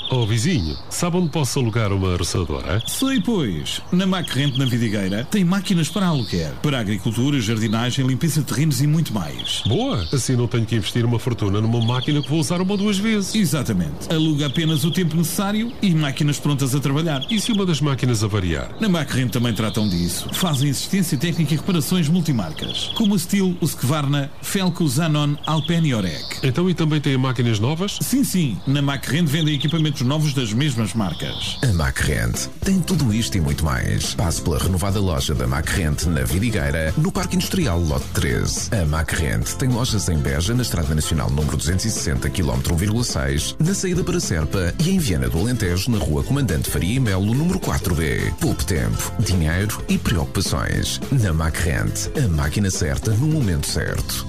Oh, vizinho, sabe onde posso alugar uma roçadora? Sei, pois. Na Macrente, na Vidigueira, tem máquinas para aluguer. Para agricultura, jardinagem, limpeza de terrenos e muito mais. Boa! Assim não tenho que investir uma fortuna numa máquina que vou usar uma ou duas vezes. Exatamente. Aluga apenas o tempo necessário e máquinas prontas a trabalhar. E se uma das máquinas avariar? Na Macrente também tratam disso. Fazem assistência técnica e reparações multimarcas. Como a Steel, Husqvarna, Felco, Zanon, Alpen e Orec. Então e também tem máquinas novas? Sim. Na Macrente vendem equipamentos novos das mesmas marcas. A Macrente tem tudo isto e muito mais. Passe pela renovada loja da Macrente na Vidigueira, no Parque Industrial Lote 13. A Macrente tem lojas em Beja, na Estrada Nacional número 260, km 1,6, na saída para Serpa e em Viana do Alentejo, na Rua Comandante Faria e Melo, número 4B. Poupe tempo, dinheiro e preocupações. Na Macrente, a máquina certa no momento certo.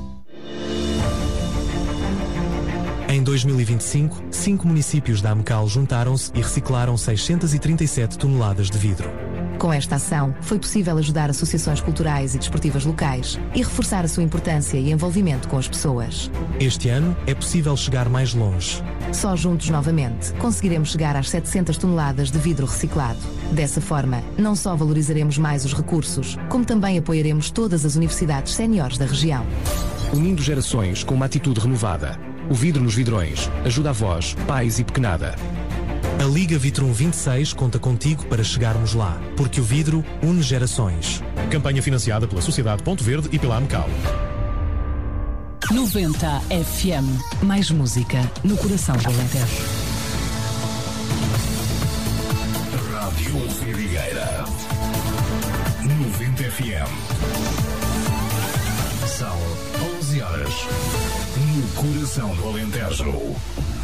Em 2025, 5 municípios da AMCAL juntaram-se e reciclaram 637 toneladas de vidro. Com esta ação, foi possível ajudar associações culturais e desportivas locais e reforçar a sua importância e envolvimento com as pessoas. Este ano é possível chegar mais longe. Só juntos novamente conseguiremos chegar às 700 toneladas de vidro reciclado. Dessa forma, não só valorizaremos mais os recursos, como também apoiaremos todas as universidades séniores da região. Unindo gerações com uma atitude renovada. O vidro nos vidrões ajuda avós, pais e pequenada. A Liga Vitrum 26 conta contigo para chegarmos lá, porque o vidro une gerações. Campanha financiada pela Sociedade Ponto Verde e pela AMCAL. 90 FM. Mais música no coração do Alentejo. Rádio Vidigueira 90 FM. São 11 horas no coração do Alentejo.